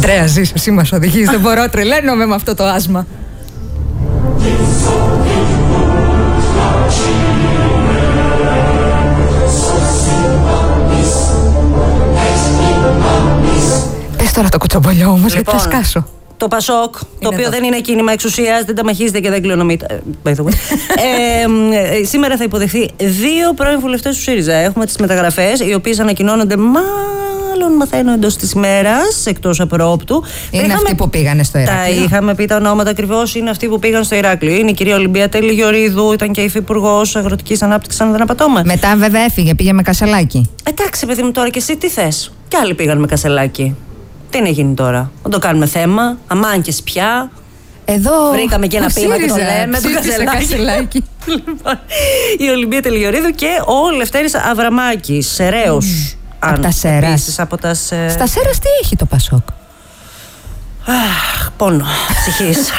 Αντρέα, ζεις, εσύ μας οδηγείς. Δεν μπορώ, τρελαίνομαι με αυτό το άσμα. Πες τώρα το κουτσομπολιό όμως, γιατί θα σκάσω. Το Πασόκ, το οποίο δεν είναι κίνημα εξουσίας, δεν ταμαχίζεται και δεν κληρονομείται. Σήμερα θα υποδεχθεί 2 πρώην βουλευτές του ΣΥΡΙΖΑ. Έχουμε τις μεταγραφές, οι οποίες ανακοινώνονται μάλλον μαθαίνω εντός της ημέρας, εκτός απρόπτου. Είναι αυτοί που πήγανε στο Ηράκλειο. Τα είχαμε πει τα ονόματα ακριβώς, είναι αυτοί που πήγαν στο Ηράκλειο. Είναι η κυρία Ολυμπία Τελιγιορίδου, ήταν και υφυπουργός Αγροτικής Ανάπτυξης, αν δεν απατώμε. Μετά βέβαια έφυγε, πήγε με Κασελάκη. Εντάξει, παιδί μου, τώρα και εσύ τι θες. Κι άλλοι πήγαν με Κασελάκη. Τι είναι γίνει τώρα, να το κάνουμε θέμα, αμάνκες πια. Εδώ βρήκαμε και ένα ποίημα και το λέμε. Το Κασελάκη. Λοιπόν, η Ολυμπία Τελιγιορίδου και ο Λευτέρης Αβραμάκης, Σεραίος. Από τα Σέρας. Στα Σέρας τι έχει το Πασόκ? Πόνο ψυχής.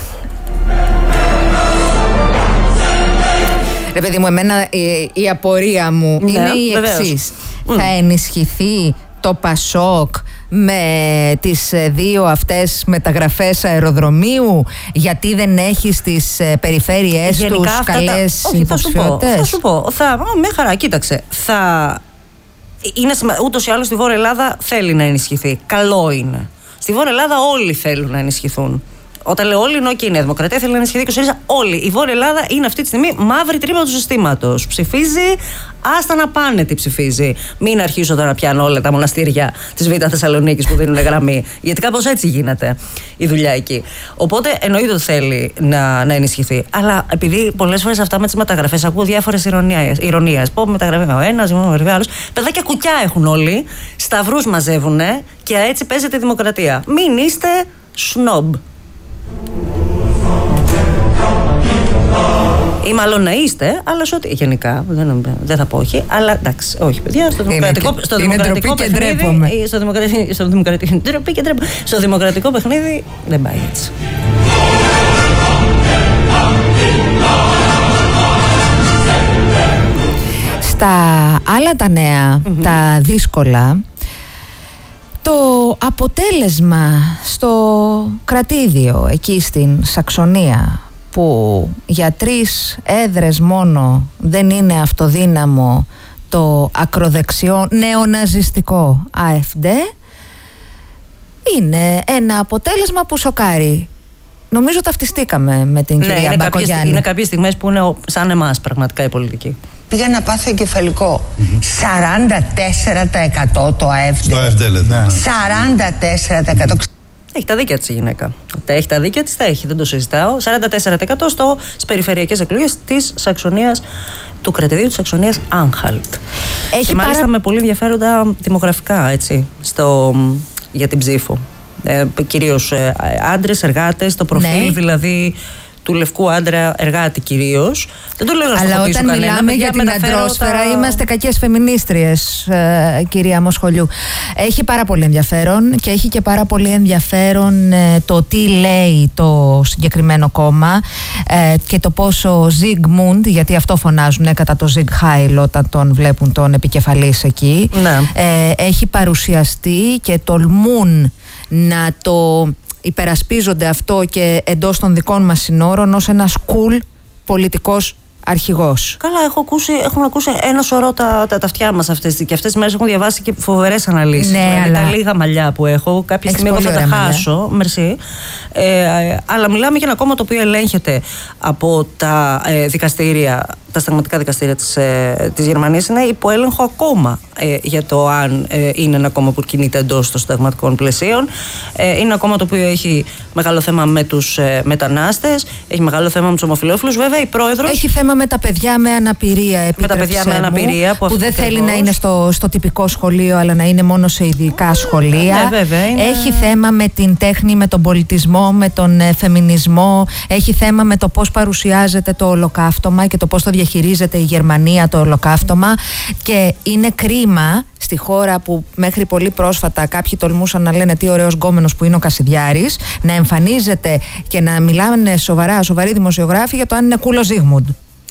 Ρε παιδί μου, εμένα η απορία μου είναι η εξής. Θα ενισχυθεί το Πασόκ με τις 2 αυτές μεταγραφές αεροδρομίου, γιατί δεν έχει στις περιφέρειές τους καλές υποψηφιότητες? Θα σου πω, με χαρά, κοίταξε. Ούτως ή άλλως στη Βόρεια Ελλάδα θέλει να ενισχυθεί. Καλό είναι. Στη Βόρεια Ελλάδα όλοι θέλουν να ενισχυθούν. Όταν λέω όλοι, ενώ και η Νέα Δημοκρατία θέλει να ενισχυθεί και ο ΣΥΡΙΖΑ. Όλοι. Η Βόρεια Ελλάδα είναι αυτή τη στιγμή μαύρη τρύπα του συστήματος. Ψηφίζει, άστα να πάνε τι ψηφίζει. Μην αρχίσω τώρα να πιάνω όλα τα μοναστήρια της Β' Θεσσαλονίκης που δίνουν γραμμή. Γιατί κάπως έτσι γίνεται η δουλειά εκεί. Οπότε εννοείται ότι θέλει να ενισχυθεί. Αλλά επειδή πολλές φορές αυτά με τις μεταγραφές ακούω διάφορες ηρωνίες. Πω μεταγραφή ο ένας, μεταγραφή ο άλλος. Παιδάκια κουκιά έχουν όλοι. Σταυρούς μαζεύουνε και έτσι παίζεται η δημοκρατία. Μην είστε σνόμπ. Ή μάλλον να είστε, αλλά σε ό,τι. Γενικά, δεν θα πω όχι, αλλά εντάξει, όχι παιδιά. Στο δημοκρατικό παιχνίδι δεν πάει έτσι. Στα άλλα τα νέα, τα δύσκολα, το αποτέλεσμα στο κρατήδιο εκεί στην Σαξονία, που για 3 έδρες μόνο δεν είναι αυτοδύναμο το ακροδεξιό νεοναζιστικό AfD, είναι ένα αποτέλεσμα που σοκάρει. Νομίζω ταυτιστήκαμε με την κυρία Μπακογιάννη. Είναι κάποιες στιγμές που είναι σαν εμάς πραγματικά η πολιτική. Πήγα να πάθω εγκεφαλικό. 44% το AfD. Στο AfD λέτε. 44%. Έχει τα δίκια της η γυναίκα. Έχει τα δίκια της, τα έχει, δεν το συζητάω. 44% στις περιφερειακές εκλογές της Σαξονίας, του κρατηδίου της Σαξονίας Άνχαλτ. Και μάλιστα με πολύ ενδιαφέροντα δημογραφικά, έτσι, για την ψήφο. Κυρίως άντρες, εργάτες, το προφίλ δηλαδή του λευκού άντρα εργάτη κυρίως. Δεν το λέω να στοχοποιήσω κανένα. Αλλά όταν μιλάμε για την αντρόσφαιρα είμαστε κακές φεμινίστριες, κυρία Μοσχολιού. Έχει πάρα πολύ ενδιαφέρον και έχει και πάρα πολύ ενδιαφέρον το τι λέει το συγκεκριμένο κόμμα και το πόσο Zygmunt, γιατί αυτό φωνάζουν κατά το Zig Heil όταν τον βλέπουν τον επικεφαλής εκεί, έχει παρουσιαστεί και τολμούν να το υπερασπίζονται αυτό και εντός των δικών μας συνόρων ως ένας cool πολιτικός αρχηγός. Καλά, έχουν ακούσει ένα σωρό τα αυτιά μας αυτές και αυτές τις μέρες έχουν διαβάσει και φοβερές αναλύσεις. Ναι, αλλά τα λίγα μαλλιά που έχω, κάποια στιγμή εγώ θα τα χάσω. Μερσή. Αλλά μιλάμε για ένα κόμμα το οποίο ελέγχεται από τα δικαστήρια, τα συνταγματικά δικαστήρια της Γερμανίας. Είναι υπό έλεγχο ακόμα για το αν είναι ένα κόμμα που κινείται εντός των συνταγματικών πλαισίων. Είναι ένα κόμμα το οποίο έχει μεγάλο θέμα με τους μετανάστες, έχει μεγάλο θέμα με τους ομοφυλόφιλους. Βέβαια, η πρόεδρος. Έχει θέμα με τα παιδιά με αναπηρία, με τα παιδιά με αναπηρία που δεν θέλει να είναι στο τυπικό σχολείο, αλλά να είναι μόνο σε ειδικά σχολεία. Βέβαια, έχει θέμα με την τέχνη, με τον πολιτισμό, με τον φεμινισμό. Έχει θέμα με το πώς παρουσιάζεται το ολοκαύτωμα και το πώς το διαχειρίζεται η Γερμανία το ολοκαύτωμα. Και είναι κρίμα στη χώρα που μέχρι πολύ πρόσφατα κάποιοι τολμούσαν να λένε τι ωραίος γκόμενος που είναι ο Κασιδιάρης, να εμφανίζεται και να μιλάνε σοβαροί δημοσιογράφοι για το αν είναι κούλο Zygmunt.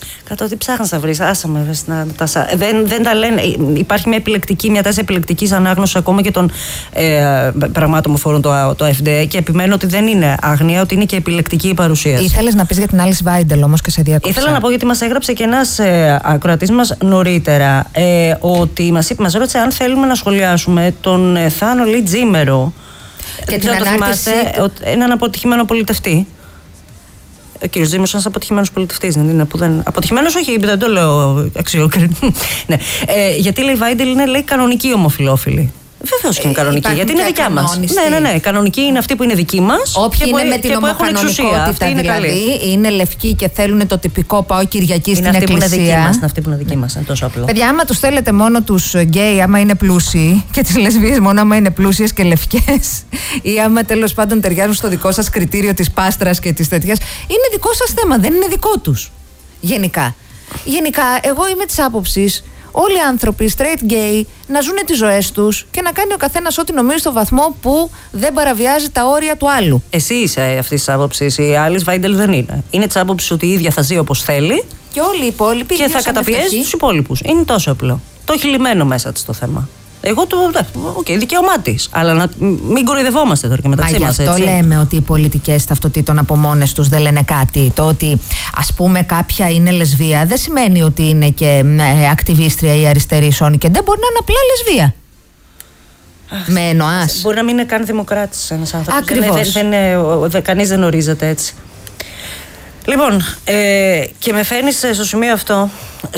Κατά ότι ψάχνεις να βρεις, άσα με Νατάσα. Δεν τα λένε. Υπάρχει μια τάση επιλεκτικής ανάγνωσης ακόμα και των πραγμάτων που αφορούν το AfD, και επιμένω ότι δεν είναι άγνοια, ότι είναι και επιλεκτική η παρουσίαση. Ήθελες να πεις για την Alice Weidel όμως και σε διακόψα. Ήθελα να πω, γιατί μας έγραψε και ένας ακροατής μας νωρίτερα, ότι μας ρώτησε αν θέλουμε να σχολιάσουμε τον Θάνο Λι Τζίμερο και την ανάρτηση έναν αποτυχημένο πολιτευτή. Ο κύριος Τζίμερος είναι ένας αποτυχημένος πολιτευτής, δεν είναι που δεν. Αποτυχημένος, όχι, δεν το λέω αξιοκριτή. Ναι. Γιατί λέει Βάιντελ είναι, λέει, κανονική ομοφυλόφιλη. Βεβαίως και είναι κανονική, γιατί είναι δικιά μας. Ναι. Κανονική είναι αυτή που είναι δική μας. Όποιοι είναι με την ομοκανονικότητα, δηλαδή είναι λευκοί και θέλουν το τυπικό πάω Κυριακή στην εκκλησία. Είναι αυτή που είναι δική μας, είναι τόσο απλό. Παιδιά, άμα τους θέλετε μόνο τους γκέι, άμα είναι πλούσιοι, και τις λεσβίες μόνο άμα είναι πλούσιες και λευκές, ή άμα τέλος πάντων ταιριάζουν στο δικό σας κριτήριο της πάστρας και της τέτοιας, είναι δικό σας θέμα, δεν είναι δικό τους. Γενικά, εγώ είμαι της άποψης όλοι οι άνθρωποι, straight, gay, να ζουν τις ζωές τους και να κάνει ο καθένας ό,τι νομίζει στο βαθμό που δεν παραβιάζει τα όρια του άλλου. Εσύ είσαι αυτής της άποψης. Η Alice Weidel δεν είναι. Είναι της άποψης ότι η ίδια θα ζει όπως θέλει. Και όλοι οι υπόλοιποι. Και θα καταπιέσει τους υπόλοιπους. Είναι τόσο απλό. Το έχει λυμμένο μέσα της το θέμα. Εγώ δικαίωμά της. Αλλά να μην κοροϊδευόμαστε τώρα και μεταξύ μας. Γι' αυτό λέμε ότι οι πολιτικές ταυτοτήτων από μόνες τους δεν λένε κάτι. Το ότι ας πούμε κάποια είναι λεσβία δεν σημαίνει ότι είναι και ακτιβίστρια ή αριστερή σόνικεν. Δεν μπορεί να είναι απλά λεσβία. Με εννοάς. Μπορεί να μην είναι καν δημοκράτης ένας άνθρωπος. Ακριβώς. Κανείς δεν ορίζεται έτσι. Λοιπόν, και με φέρνεις στο σημείο αυτό,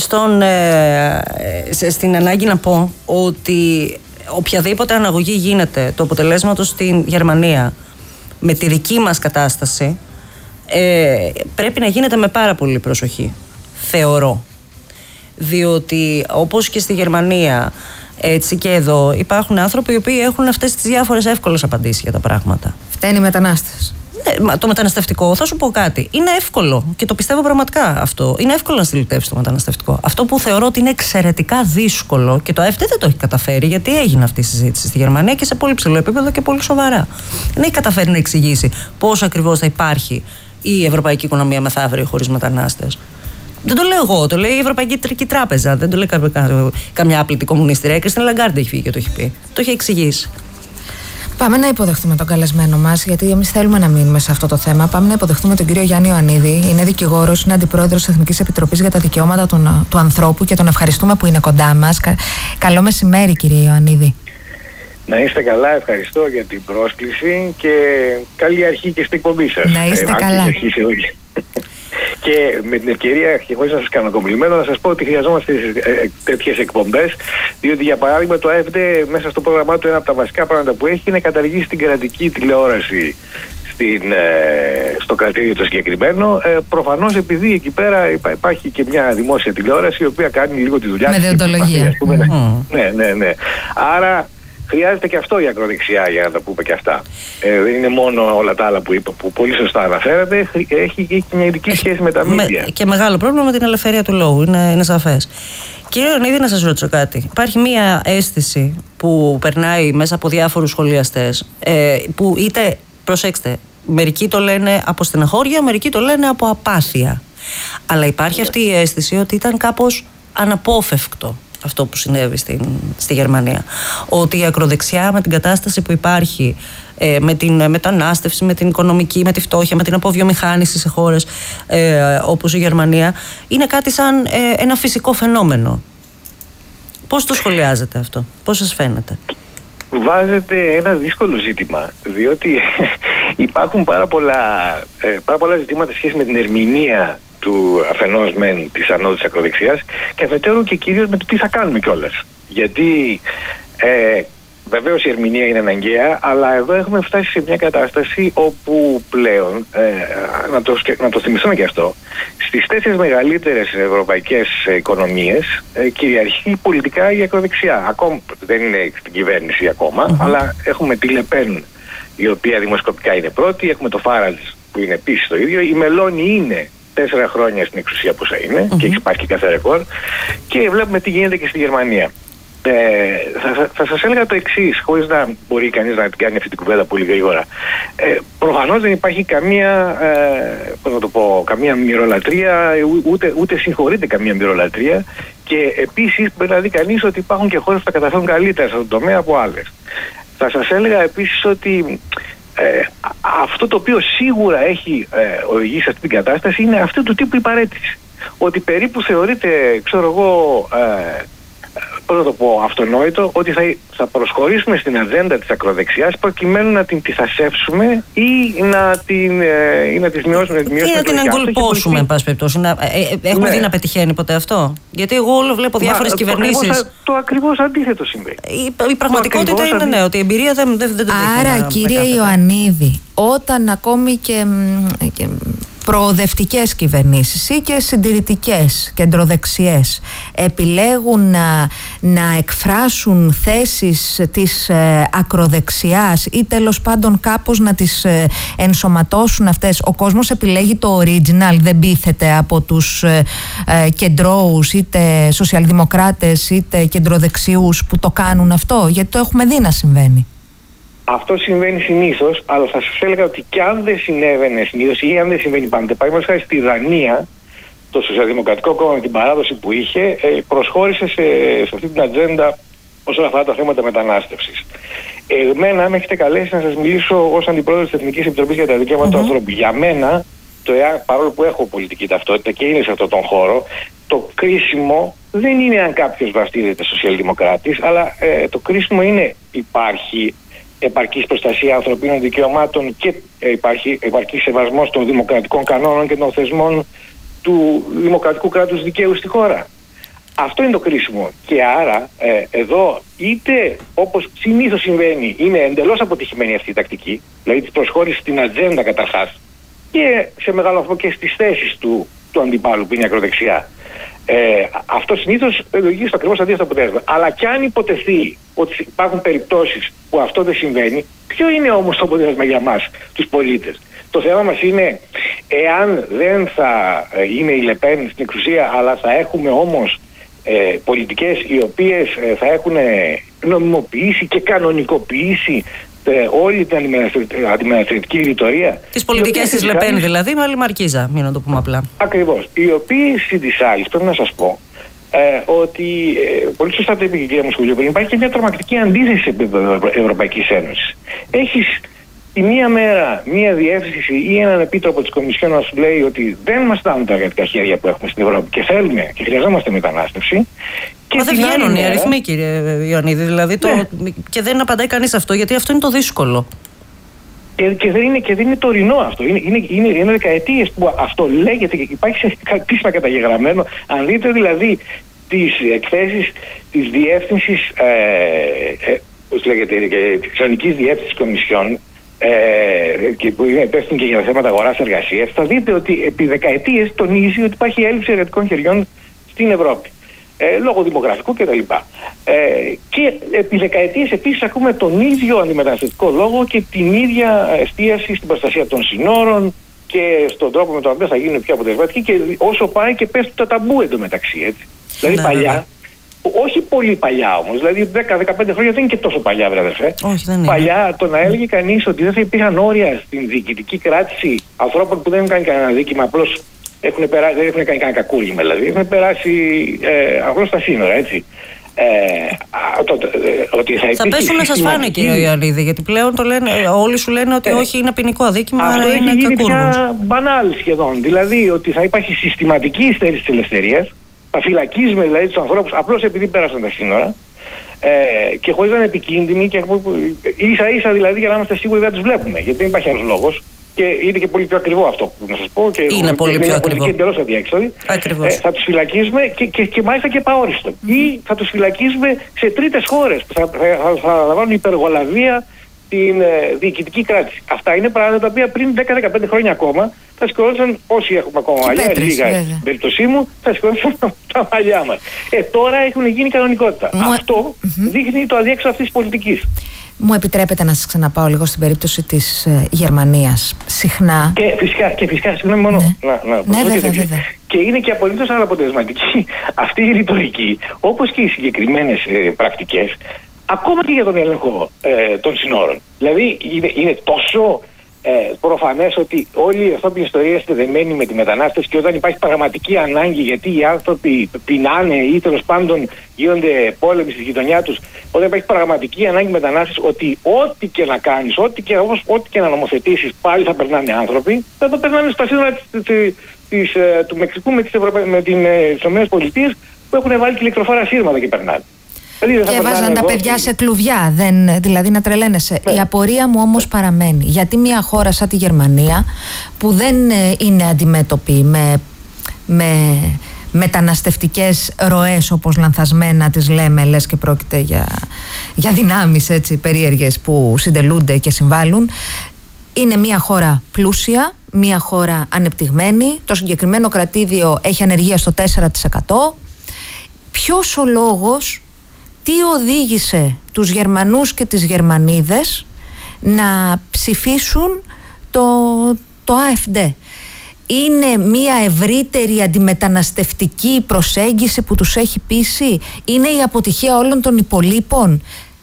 στην ανάγκη να πω ότι οποιαδήποτε αναγωγή γίνεται του αποτελέσματος στην Γερμανία με τη δική μας κατάσταση, πρέπει να γίνεται με πάρα πολύ προσοχή, θεωρώ. Διότι όπως και στη Γερμανία, έτσι και εδώ, υπάρχουν άνθρωποι οι οποίοι έχουν αυτές τις διάφορες εύκολες απαντήσεις για τα πράγματα. Φταίνει οι μετανάστες. Το μεταναστευτικό, θα σου πω κάτι. Είναι εύκολο και το πιστεύω πραγματικά αυτό. Είναι εύκολο να στυλιτεύσει το μεταναστευτικό. Αυτό που θεωρώ ότι είναι εξαιρετικά δύσκολο και το AfD δεν το έχει καταφέρει, γιατί έγινε αυτή η συζήτηση στη Γερμανία και σε πολύ ψηλό επίπεδο και πολύ σοβαρά. Δεν έχει καταφέρει να εξηγήσει πώς ακριβώς θα υπάρχει η ευρωπαϊκή οικονομία μεθαύριο χωρίς μετανάστες. Δεν το λέω εγώ, το λέει η Ευρωπαϊκή Κεντρική Τράπεζα. Δεν το λέει καμιά άπλητη κομμουνίστρια. Η Κριστίν Λαγκάρντε έχει φύγει και το έχει πει. Το έχει εξηγήσει. Πάμε να υποδεχτούμε τον καλεσμένο μας, γιατί εμείς θέλουμε να μείνουμε σε αυτό το θέμα. Πάμε να υποδεχτούμε τον κύριο Γιάννη Ιωαννίδη. Είναι δικηγόρος, είναι αντιπρόεδρος της Εθνικής Επιτροπής για τα Δικαιώματα του Ανθρώπου και τον ευχαριστούμε που είναι κοντά μας. Καλό μεσημέρι, κύριε Ιωαννίδη. Να είστε καλά, ευχαριστώ για την πρόσκληση και καλή αρχή και στην εκπομπή σας. Να είστε καλά. Και με την ευκαιρία, και χωρίς να σας κάνω κομπλιμένο, να σας πω ότι χρειαζόμαστε τέτοιες εκπομπές, διότι για παράδειγμα το AfD μέσα στο πρόγραμμά του ένα από τα βασικά πράγματα που έχει είναι καταργήσει την κρατική τηλεόραση στο κρατήριο το συγκεκριμένο. Προφανώς επειδή εκεί πέρα υπάρχει και μια δημόσια τηλεόραση η οποία κάνει λίγο τη δουλειά της. Με δεοντολογία. Ναι. Άρα χρειάζεται και αυτό η ακροδεξιά, για να τα πούμε και αυτά. Δεν είναι μόνο όλα τα άλλα που είπα, που πολύ σωστά αναφέρατε. Έχει μια ειδική σχέση με τα μίδια. Και μεγάλο πρόβλημα με την ελευθερία του λόγου, είναι σαφές. Κύριε Ιωαννίδη, να σας ρωτήσω κάτι. Υπάρχει μια αίσθηση που περνάει μέσα από διάφορους σχολιαστές, που είτε, προσέξτε, μερικοί το λένε από στεναχώρια, μερικοί το λένε από απάθεια. Αλλά υπάρχει αυτή η αίσθηση ότι ήταν κάπως αναπόφευκτο αυτό που συνέβη στη Γερμανία. Ότι η ακροδεξιά με την κατάσταση που υπάρχει, με την μετανάστευση, με την οικονομική, με τη φτώχεια, με την αποβιομηχάνηση σε χώρες όπως η Γερμανία, είναι κάτι σαν ένα φυσικό φαινόμενο. Πώς το σχολιάζετε αυτό, πώς σας φαίνεται? Βάζετε ένα δύσκολο ζήτημα, διότι υπάρχουν πάρα πολλά ζητήματα σχέση με την ερμηνεία του αφενός μεν της ανώδης ακροδεξιάς και αφετέρου και κυρίως με το τι θα κάνουμε κιόλας. Γιατί βεβαίως η ερμηνεία είναι αναγκαία, αλλά εδώ έχουμε φτάσει σε μια κατάσταση όπου πλέον, να το θυμηθούμε και αυτό, στις 4 μεγαλύτερες ευρωπαϊκές οικονομίες κυριαρχεί πολιτικά η ακροδεξιά. Ακόμα δεν είναι στην κυβέρνηση ακόμα, αλλά έχουμε τη Λεπέν, η οποία δημοσκοπικά είναι πρώτη, έχουμε το Φάραντς που είναι επίσης το ίδιο, η Μελώνη είναι 4 χρόνια στην εξουσία που θα είναι και έχει υπάρχει κάθε ρεκόρ, και βλέπουμε τι γίνεται και στη Γερμανία. Θα σας έλεγα το εξής, χωρίς να μπορεί κανείς να κάνει αυτή την κουβέντα πολύ γρήγορα. Προφανώς δεν υπάρχει καμία, καμία μυρολατρεία, ούτε συγχωρείται καμία μυρολατρεία, και επίσης μπορεί να δει κανείς ότι υπάρχουν και χώρες που τα καταφέρουν καλύτερα σε αυτόν τον τομέα από άλλες. Θα σας έλεγα επίσης ότι αυτό το οποίο σίγουρα έχει οδηγήσει σε αυτή την κατάσταση είναι αυτού του τύπου η παραίτηση. Ότι περίπου θεωρείται, ξέρω εγώ, αυτονόητο ότι θα προσχωρήσουμε στην ατζέντα της ακροδεξιάς προκειμένου να την τυθασεύσουμε ή να τη μειώσουμε. Ή να την αγκολπώσουμε, εν πάση περιπτώσει. Έχουμε δει να πετυχαίνει ποτέ αυτό? Γιατί εγώ όλο βλέπω διάφορες κυβερνήσεις. Το ακριβώς αντίθετο συμβαίνει. Η πραγματικότητα είναι ότι η εμπειρία δεν το δείχνει. Άρα, κύριε Ιωαννίδη, όταν ακόμη και προοδευτικές κυβερνήσεις ή και συντηρητικές, κεντροδεξιές, επιλέγουν να εκφράσουν θέσεις της ακροδεξιάς ή τέλος πάντων κάπως να τις ενσωματώσουν αυτές, ο κόσμος επιλέγει το original, δεν πείθεται από τους κεντρώους, είτε σοσιαλδημοκράτες είτε κεντροδεξιούς που το κάνουν αυτό, γιατί το έχουμε δει να συμβαίνει. Αυτό συμβαίνει συνήθως, αλλά θα σας έλεγα ότι κι αν δεν συνέβαινε συνήθως ή αν δεν συμβαίνει πάντα, παραδείγματος χάρη στη Δανία, το Σοσιαλδημοκρατικό Κόμμα με την παράδοση που είχε, προσχώρησε σε αυτή την ατζέντα όσον αφορά τα θέματα μετανάστευσης. Εμένα με έχετε καλέσει να σας μιλήσω ως αντιπρόεδρος της Εθνικής Επιτροπής για τα Δικαιώματα του Ανθρώπου. Για μένα, παρόλο που έχω πολιτική ταυτότητα και είναι σε αυτόν τον χώρο, το κρίσιμο δεν είναι αν κάποιος βαφτίζεται σοσιαλδημοκράτης, αλλά το κρίσιμο είναι υπάρχει επαρκής προστασία ανθρωπίνων δικαιωμάτων και υπάρχει σεβασμός των δημοκρατικών κανόνων και των θεσμών του δημοκρατικού κράτους δικαίου στη χώρα. Αυτό είναι το κρίσιμο. Και άρα εδώ είτε όπως συνήθως συμβαίνει είναι εντελώς αποτυχημένη αυτή η τακτική, δηλαδή της προσχώρησης στην ατζέντα καταρχάς και σε μεγάλο βαθμό και στις θέσεις του αντιπάλου που είναι η ακροδεξιά. Αυτό συνήθως οδηγεί στο ακριβώς αντίθετο αποτέλεσμα. Αλλά κι αν υποτεθεί ότι υπάρχουν περιπτώσεις που αυτό δεν συμβαίνει, ποιο είναι όμως το αποτέλεσμα για μας, τους πολίτες? Το θέμα μας είναι, εάν δεν θα είναι η Λεπέν στην εξουσία, αλλά θα έχουμε όμως πολιτικές οι οποίες θα έχουν νομιμοποιήσει και κανονικοποιήσει όλη την αντιμετωπιστική ρητορία. Τις πολιτικές της Λεπέν δηλαδή, με άλλη μαρκίζα, μην να το πούμε απλά. Ακριβώς. Οι οποίοι συν της άλλης, πρέπει να σας πω, ότι πολύ σωστά το είπε και η κυρία Μοσχολιού πριν, υπάρχει και μια τρομακτική αντίθεση σε επίπεδο Ευρωπαϊκής Ένωσης. Έχεις τη μία μέρα μία διεύθυνση ή έναν επίτροπο της Κομισιόν να σου λέει ότι δεν μας φτάνουν τα εργατικά χέρια που έχουμε στην Ευρώπη και θέλουμε και χρειαζόμαστε μετανάστευση. Μα δεν βγαίνουν οι αριθμοί, κύριε Ιωαννίδη, δηλαδή και δεν απαντάει κανείς αυτό, γιατί αυτό είναι το δύσκολο. Και δεν είναι τωρινό αυτό. Είναι δεκαετίες που αυτό λέγεται και υπάρχει σε επίσημα καταγεγραμμένο. Αν δείτε δηλαδή τις εκθέσεις της διεύθυνσης, πώς λέγεται, της Ξενικής Διεύθυνσης Κομισιόν, και που είναι υπεύθυνη και για θέματα αγοράς εργασίας, θα δείτε ότι επί δεκαετίες τονίζει ότι υπάρχει έλλειψη εργατικών χεριών στην Ευρώπη. Λόγω δημογραφικού κτλ. Και επί δεκαετίες επίσης ακούμε τον ίδιο αντιμεταναστευτικό λόγο και την ίδια εστίαση στην προστασία των συνόρων και στον τρόπο με τον οποίο θα γίνουν πιο αποτελεσματικοί, και όσο πάει και πέφτουν τα ταμπού εντωμεταξύ, έτσι. Δηλαδή παλιά, όχι πολύ παλιά όμως, δηλαδή 10-15 χρόνια δεν είναι και τόσο παλιά, βρε αδερφέ. Όχι, δεν είναι. Παλιά το να έλεγε κανείς ότι δεν θα υπήρχαν όρια στην διοικητική κράτηση ανθρώπων που δεν έχουν κάνει κανένα δίκημα, απλώς δεν έχουν κάνει κανένα κακούργημα, δηλαδή έχουν περάσει απλώς στα σύνορα, έτσι. Ότι θα πέσουν να σας φάνε, κύριε Ιωαννίδη, γιατί πλέον το λένε, όλοι σου λένε ότι όχι, είναι ποινικό αδίκημα, αυτό είναι έχει γίνει κακούργος. πια μπανάλ σχεδόν. Δηλαδή ότι θα υπάρχει συστηματική στέρηση της ελευθερίας, θα φυλακίζουμε δηλαδή τους ανθρώπους απλώς επειδή πέρασαν τα σύνορα, και χωρίς να είναι επικίνδυνοι, και ίσα ίσα δηλαδή για να είμαστε σίγουροι δεν τους βλέπουμε, γιατί δεν υπάρχει άλλος λόγος. Και είναι και πολύ πιο ακριβό αυτό που να σας πω. Και είναι πολύ πιο ακριβό. Και εντελώς αδιέξοδοι. Θα τους φυλακίζουμε και μάλιστα και επαόριστο. Ή θα τους φυλακίζουμε σε τρίτες χώρες που θα λαμβάνουν υπεργολαβία την διοικητική κράτηση. Αυτά είναι πράγματα τα οποία πριν 10-15 χρόνια ακόμα θα σηκώνονταν, όσοι έχουμε ακόμα μαλλιά, λίγα στην περίπτωσή μου, θα σηκώνονταν τα μαλλιά μας. Τώρα έχουν γίνει κανονικότητα. Αυτό δείχνει το αδιέξοδο αυτής της πολιτικής. Μου επιτρέπετε να σας ξαναπάω λίγο στην περίπτωση της Γερμανίας. Συχνά. Και φυσικά, συγγνώμη μόνο ναι, βέβαια. Και είναι και απολύτως αναποτελεσματική αυτή η ρητορική, όπως και οι συγκεκριμένες πρακτικές, ακόμα και για τον έλεγχο των συνόρων. Δηλαδή είναι τόσο προφανές ότι όλη η ανθρώπινη ιστορία είναι δεμένη με τη μετανάστευση, και όταν υπάρχει πραγματική ανάγκη, γιατί οι άνθρωποι πεινάνε ή τέλος πάντων γίνονται πόλεμοι στη γειτονιά τους, όταν υπάρχει πραγματική ανάγκη μετανάστευσης, ότι ό,τι και να κάνεις, ό,τι και να νομοθετήσεις, πάλι θα περνάνε άνθρωποι, θα το περνάνε στα σύνορα του Μεξικού με τις ΗΠΑ, που έχουν βάλει και ηλεκτροφόρα σύρματα και περνάνε. Και βάζαν τα παιδιά σε κλουβιά, δηλαδή να τρελαίνεσαι. Η απορία μου όμως παραμένει. Γιατί μια χώρα σαν τη Γερμανία, που δεν είναι αντιμέτωπη με μεταναστευτικές ροές, όπως λανθασμένα τις λέμε, λες και πρόκειται για δυνάμεις έτσι περίεργες που συντελούνται και συμβάλλουν, είναι μια χώρα πλούσια, μια χώρα ανεπτυγμένη. Το συγκεκριμένο κρατήδιο έχει ανεργία στο 4%. Ποιος ο λόγος, τι οδήγησε τους Γερμανούς και τις Γερμανίδες να ψηφίσουν το AfD? Είναι μια ευρύτερη αντιμεταναστευτική προσέγγιση που τους έχει πείσει? Είναι η αποτυχία όλων των υπολείπων?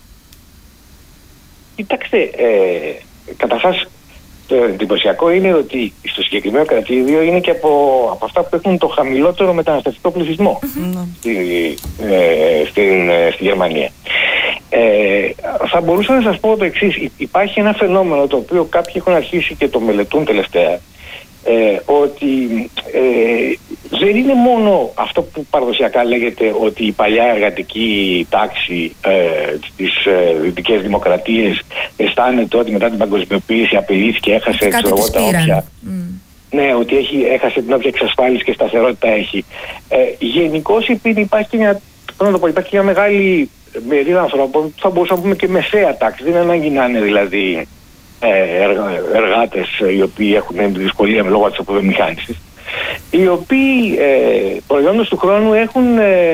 Κοιτάξτε, καταρχάς το εντυπωσιακό είναι ότι στο συγκεκριμένο κρατήδιο είναι και από αυτά που έχουν το χαμηλότερο μεταναστευτικό πληθυσμό στη Γερμανία. Θα μπορούσα να σας πω το εξής. Υπάρχει ένα φαινόμενο το οποίο κάποιοι έχουν αρχίσει και το μελετούν τελευταία, ότι δεν είναι μόνο αυτό που παραδοσιακά λέγεται, ότι η παλιά εργατική τάξη στις δυτικές δημοκρατίες αισθάνεται ότι μετά την παγκοσμιοποίηση απειλήθηκε, έχασε τα όποια. Ναι, ότι έχασε την όποια εξασφάλιση και σταθερότητα έχει. Γενικώς υπάρχει και μια μεγάλη μερίδα ανθρώπων που θα μπορούσαμε να πούμε και μεσαία τάξη. Δεν είναι ανάγκη να είναι δηλαδή εργάτες οι οποίοι έχουν δυσκολία λόγω της αποβιομηχάνησης, οι οποίοι προϊόντος του χρόνου έχουν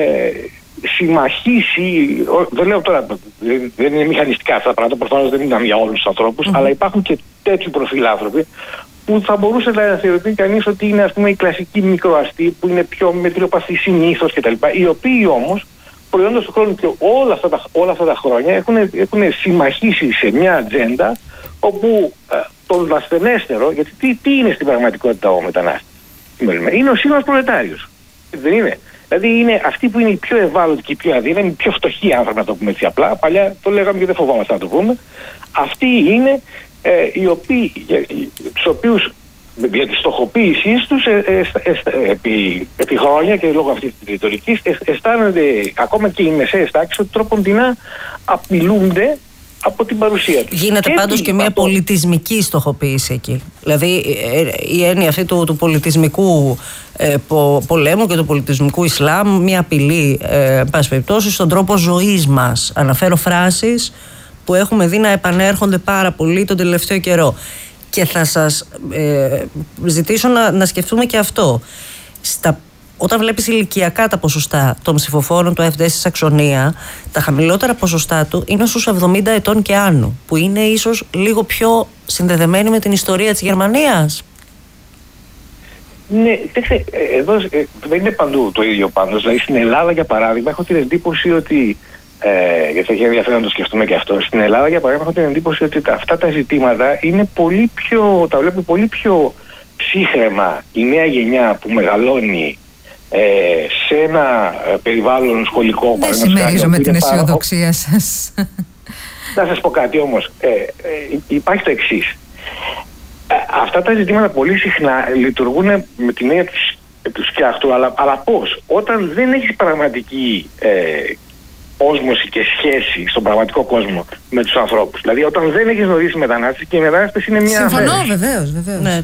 συμμαχήσει, δεν λέω τώρα, δεν είναι μηχανιστικά αυτά τα πράγματα, προφανώς δεν είναι για όλους τους ανθρώπους, αλλά υπάρχουν και τέτοιου προφίλ άνθρωποι που θα μπορούσε να θεωρηθεί κανείς ότι είναι, ας πούμε, οι κλασικοί μικροαστοί, που είναι πιο μετριοπαθείς συνήθως κτλ. Οι οποίοι όμως προϊόντος του χρόνου και όλα αυτά τα χρόνια έχουν συμμαχήσει σε μια ατζέντα όπου το ασθενέστερο, γιατί τι είναι στην πραγματικότητα ο μετανάστης? Είναι ο σύγχρονος προλετάριος. Δεν είναι? Δηλαδή είναι αυτοί που είναι οι πιο ευάλωτοι και οι πιο αδύναμοι, οι πιο φτωχοί άνθρωποι, να το πούμε έτσι απλά. Παλιά το λέγαμε και δεν φοβόμαστε να το πούμε. Αυτοί είναι οι οποίοι, τους οποίους για τη στοχοποίησή τους επί χρόνια και λόγω αυτής της ρητορικής αισθάνονται ακόμα και οι μεσαίες τάξεις ότι τρόποντινά απειλούνται από την παρουσία τους. Γίνεται πάντως και μια πολιτισμική στοχοποίηση εκεί. Δηλαδή η έννοια αυτή του πολιτισμικού πολέμου και του πολιτισμικού Ισλάμ, μια απειλή πάση περιπτώσει στον τρόπο ζωής μας. Αναφέρω φράσεις που έχουμε δει να επανέρχονται πάρα πολύ τον τελευταίο καιρό. Και θα σας ζητήσω να σκεφτούμε και αυτό. Όταν βλέπεις ηλικιακά τα ποσοστά των ψηφοφόρων του AfD στη Σαξονία, τα χαμηλότερα ποσοστά του είναι στους 70 ετών και άνω, που είναι ίσως λίγο πιο συνδεδεμένοι με την ιστορία της Γερμανίας. Ναι, εδώ δεν είναι παντού το ίδιο πάντως. Δηλαδή στην Ελλάδα, για παράδειγμα, έχω την εντύπωση ότι γιατί έχει ενδιαφέρον να το σκεφτούμε και αυτό. Στην Ελλάδα, για παράδειγμα, έχω την εντύπωση ότι αυτά τα ζητήματα είναι τα βλέπω πολύ πιο ψύχραιμα η νέα γενιά που μεγαλώνει σε ένα περιβάλλον σχολικό. Δεν συμμερίζομαι την αισιοδοξία σας. Να σας πω κάτι όμως. Υπάρχει το εξής. Αυτά τα ζητήματα πολύ συχνά λειτουργούν με την έννοια του σκιάχτου, αλλά πώς? Όταν δεν έχεις πραγματική όσμωση και σχέση στον πραγματικό κόσμο με τους ανθρώπους. Δηλαδή όταν δεν έχεις γνωρίσει μετανάστες, και οι μετανάστες είναι μια αφαίρεση. Συμφωνώ, βεβαίως.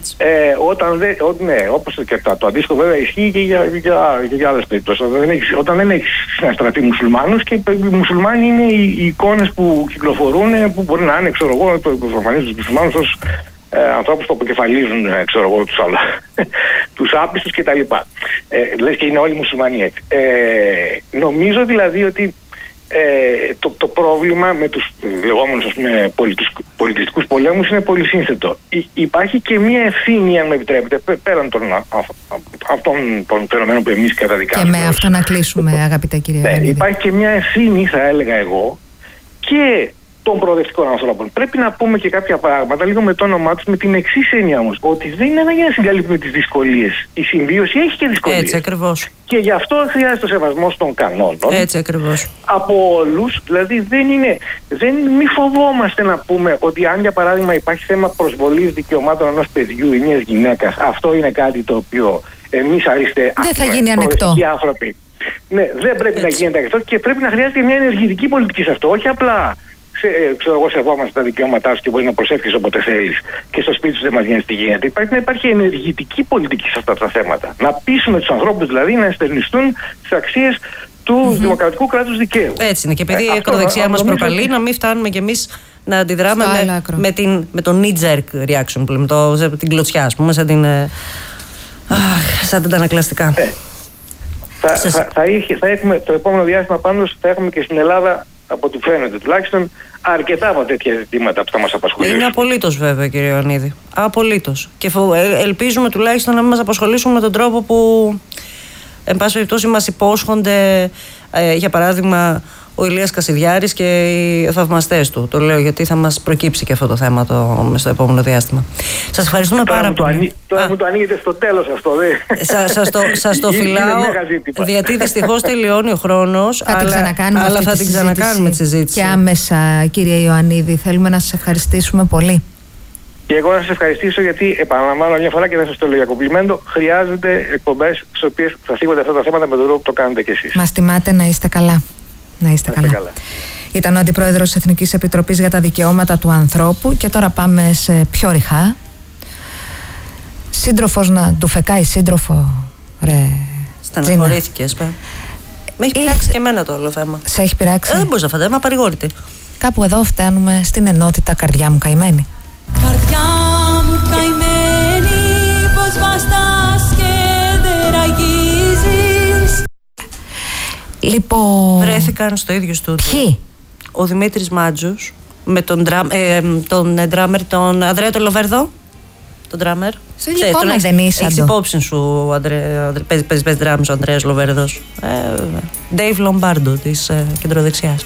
Ναι, όπως και το αντίστοιχο βέβαια ισχύει και για άλλες περιπτώσεις. Όταν δεν έχεις συναστρατεί μουσουλμάνους, και οι μουσουλμάνοι είναι οι εικόνες που κυκλοφορούν, που μπορεί να είναι, ξέρω εγώ, το προφανείς τους μουσουλμάνους ως ανθρώπους που αποκεφαλίζουν, ξέρω εγώ, τους άπιστους κτλ. Λες και είναι όλοι μουσουλμανοί έτσι. Νομίζω δηλαδή ότι το πρόβλημα με τους λεγόμενους πολιτιστικούς πολέμους είναι πολύ σύνθετο. Υπάρχει και μια ευθύνη, αν με επιτρέπετε, πέραν αυτών των φαινομένων που εμείς καταδικάζουμε. Και με αυτό να κλείσουμε, αγαπητέ κύριε Ιωαννίδη. Υπάρχει και μια ευθύνη, θα έλεγα εγώ, και των προοδευτικών ανθρώπων. Πρέπει να πούμε και κάποια πράγματα λίγο με το όνομά τους, με την εξής έννοια όμως, ότι δεν είναι ανάγκη να συγκαλύπτουμε τις δυσκολίες. Η συμβίωση έχει και δυσκολίες. Έτσι ακριβώς. Και γι' αυτό χρειάζεται ο σεβασμός των κανόνων. Έτσι ακριβώς. Από όλους, δηλαδή μη φοβόμαστε να πούμε ότι αν για παράδειγμα υπάρχει θέμα προσβολής δικαιωμάτων ενός παιδιού ή μιας γυναίκας, αυτό είναι κάτι το οποίο εμείς δεν θα γίνει ανεκτό. Άνθρωποι. Ναι, δεν πρέπει να γίνεται ανεκτό και πρέπει να χρειάζεται μια ενεργητική πολιτική σε αυτό, όχι απλά. Ξέρω εγώ, σεβόμαστε τα δικαιώματά σου και μπορεί να προσεύχεις όποτε θέλεις και στο σπίτι σου δεν μας γίνει τι γίνεται. Υπάρχει ενεργητική πολιτική σε αυτά τα θέματα. Να πείσουμε τους ανθρώπους δηλαδή να εστερνιστούν τις αξίες του δημοκρατικού κράτους δικαίου. Έτσι είναι. Και επειδή η ακροδεξιά μας προκαλεί, να μην φτάνουμε κι εμείς να αντιδράμε με το knee-jerk reaction, με την κλωτσιά, ας πούμε, σαν τα αντανακλαστικά. Θα έχουμε το επόμενο διάστημα πάντως, θα έχουμε και στην Ελλάδα, από ό,τι φαίνεται τουλάχιστον, αρκετά από τέτοια ζητήματα που θα μας απασχολήσουν. Είναι απολύτως βέβαια, κύριε Ιωαννίδη. Απολύτως. Και ελπίζουμε τουλάχιστον να μην μας απασχολήσουν με τον τρόπο που, εν πάση περιπτώσει, μας υπόσχονται, για παράδειγμα, ο Ηλίας Κασιδιάρης και οι θαυμαστές του. Το λέω γιατί θα μας προκύψει και αυτό το θέμα στο επόμενο διάστημα. Σας ευχαριστούμε πάρα πολύ. Τώρα μου το ανοίγετε στο τέλος αυτό, Σας το φυλάω, γιατί δυστυχώς τελειώνει ο χρόνος, αλλά θα την ξανακάνουμε τη συζήτηση. Και άμεσα, κύριε Ιωαννίδη, θέλουμε να σας ευχαριστήσουμε πολύ. Και εγώ να σας ευχαριστήσω, γιατί επαναλαμβάνω μια φορά και δεν σας το λέω για κομπλιμέντο, χρειάζονται εκπομπές στις οποίες θα θίγονται αυτά τα θέματα με τον τρόπο που το κάνετε κι εσείς. Μας τιμάτε, να είστε καλά. Να είστε καλά. Ήταν ο Αντιπρόεδρος της Εθνικής Επιτροπής για τα Δικαιώματα του Ανθρώπου και τώρα πάμε σε πιο ρηχά. Σύντροφος να του φεκάει σύντροφο, ρε. Στεναχωρήθηκες, με έχει πειράξει και εμένα το όλο θέμα. Σε έχει πειράξει? Δεν μπορείς να φαντάζομαι, είμαι παρηγόρητη. Κάπου εδώ φτάνουμε στην ενότητα «Καρδιά μου καημένη». Καρδιά μου καημένη, πως βαστάς και δεν ραγίζεις. Λοιπόν... Βρέθηκαν στο ίδιο στούντιο. Ποιοι? Ο Δημήτρης Μάτζος με τον ντράμερ, τον Ανδρέα τον Λοβέρδο. Τον ντράμερ. Σε ίδια εικόνα δεν είσαι? Έχεις υπόψη σου, παίζει ντράμις ο Ανδρέας Λοβέρδος. Dave Lombardo της κεντροδεξιάς.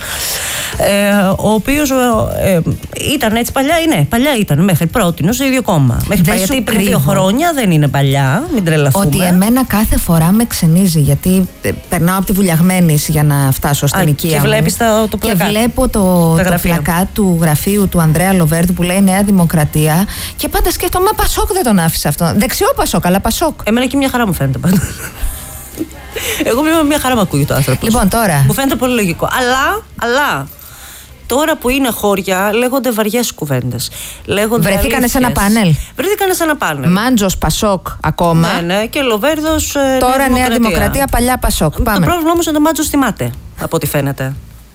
Ο οποίος ήταν έτσι παλιά, παλιά ήταν μέχρι πρότινο στο ίδιο κόμμα. Μέχρι γιατί πριν 2 χρόνια δεν είναι παλιά, μην τρελαθούμε. Ότι εμένα κάθε φορά με ξενίζει, γιατί περνάω από τη Βουλιαγμένης για να φτάσω στην οικία μου. Και βλέπεις το πλακάτ. Και βλέπω το πλακάτ του γραφείου του Ανδρέα Λοβέρδου που λέει Νέα Δημοκρατία και πάντα σκέφτομαι, μα Πασόκ δεν τον άφησε αυτό. Δεξιό Πασόκ, αλλά Πασόκ. Εμένα και μια χαρά μου φαίνεται πάντα. Εγώ μια χαρά μου ακούγεται ο άνθρωπος. Λοιπόν, τώρα. Μου φαίνεται πολύ λογικό. Αλλά τώρα που είναι χώρια, λέγονται βαριές κουβέντες. Βρεθήκανε σε ένα πάνελ. Μάντζος Πασόκ ακόμα. Ναι, και Λοβέρδος. Τώρα Νέα Δημοκρατία, παλιά Πασόκ. Πάμε. Το πρόβλημα όμως είναι το Μάντζος θυμάται, από ό,τι φαίνεται.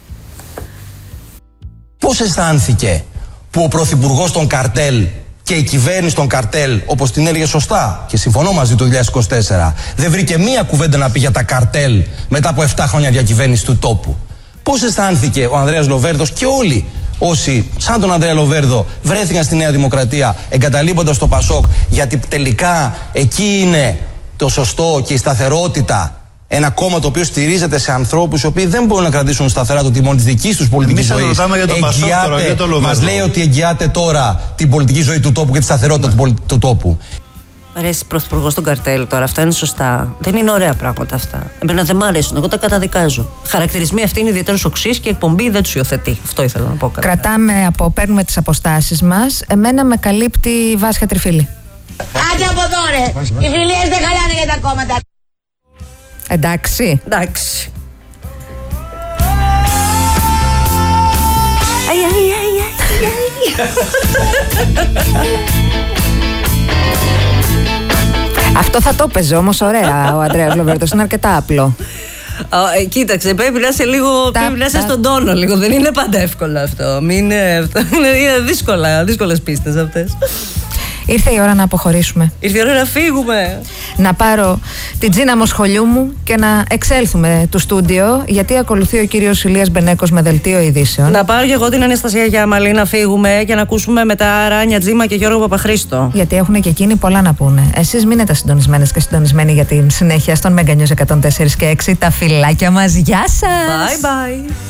Πώς αισθάνθηκε που ο πρωθυπουργός των καρτέλ και η κυβέρνηση των καρτέλ, όπως την έλεγε σωστά και συμφωνώ μαζί του 2024, δεν βρήκε μία κουβέντα να πει για τα καρτέλ μετά από 7 χρόνια διακυβέρνηση του τόπου? Πώς αισθάνθηκε ο Ανδρέας Λοβέρδος και όλοι όσοι, σαν τον Ανδρέα Λοβέρδο, βρέθηκαν στη Νέα Δημοκρατία εγκαταλείποντας το Πασόκ, γιατί τελικά εκεί είναι το σωστό και η σταθερότητα? Ένα κόμμα το οποίο στηρίζεται σε ανθρώπους οι οποίοι δεν μπορούν να κρατήσουν σταθερά το τιμόνι της δικής τους πολιτικής ζωής. Μας λέει ότι εγγυάται τώρα την πολιτική ζωή του τόπου και τη σταθερότητα του τόπου. Ρε, πρωθυπουργός των καρτέλ τώρα, αυτά είναι σωστά. Δεν είναι ωραία πράγματα αυτά. Εμένα δεν μ' αρέσουν, εγώ τα καταδικάζω. Χαρακτηρισμοί αυτοί είναι ιδιαίτερως οξύς και η εκπομπή δεν τους υιοθετεί. Αυτό ήθελα να πω. Παίρνουμε τις αποστάσεις μας. Εμένα με καλύπτει η Βάσια Τριφίλη. Άντε από εδώ ρε! Οι φιλίες δεν χαλάνε για τα κόμματα. Εντάξει. Αυτό θα το έπαιζε όμως ωραία ο Ανδρέας Λοβέρδος, είναι αρκετά απλό. Κοίταξε, πρέπει να είσαι λίγο. Πρέπει να είσαι στον τόνο λίγο. Δεν είναι πάντα εύκολο αυτό. Είναι δύσκολες πίστες αυτές. Ήρθε η ώρα να αποχωρήσουμε. Ήρθε η ώρα να φύγουμε. να πάρω την Τζίνα Μοσχολιού μου και να εξέλθουμε του στούντιο, γιατί ακολουθεί ο κύριος Ηλίας Μπενέκος με δελτίο ειδήσεων. Να πάρω και εγώ την Αναστασία Γιάμαλη να φύγουμε και να ακούσουμε μετά Ράνια Τζίμα και Γιώργο Παπαχρήστο. Γιατί έχουν και εκείνοι πολλά να πούνε. Εσείς μείνετε συντονισμένες και συντονισμένοι για την συνέχεια στον Mega News 104 και 6. Τα φιλάκια μας. Γεια σας! Bye bye!